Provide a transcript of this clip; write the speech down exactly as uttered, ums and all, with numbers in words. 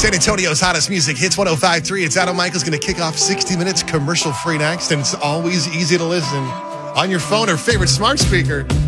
San Antonio's hottest music, Hits one oh five point three. It's Adam Michaels going to kick off sixty minutes commercial free next, and it's always easy to listen on your phone or favorite smart speaker.